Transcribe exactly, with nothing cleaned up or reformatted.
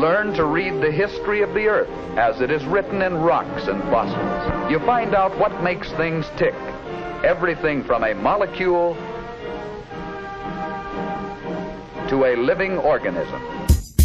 learn to read the history of the Earth as it is written in rocks and fossils. You find out what makes things tick. Everything from a molecule to a living organism.